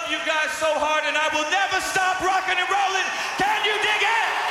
love you guys so hard, and I will never stop rocking and rolling. Can you dig it?